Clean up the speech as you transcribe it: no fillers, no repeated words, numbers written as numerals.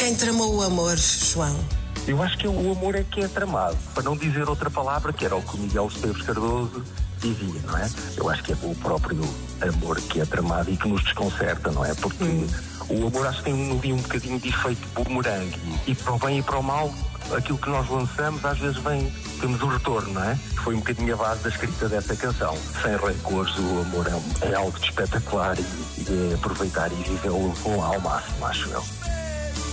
quem tramou o amor, João? Eu acho que o amor é que é tramado, para não dizer outra palavra, que era o que o Miguel Esteves Cardoso dizia, não é? Eu acho que é o próprio amor que é tramado e que nos desconcerta, não é? Porque o amor acho que tem ali um bocadinho de efeito bumerangue e para o bem e para o mal, aquilo que nós lançamos às vezes temos o retorno, não é? Foi um bocadinho a base da escrita dessa canção. Sem rancores, o amor é algo de espetacular e é aproveitar e vivê-lo ao máximo, acho eu.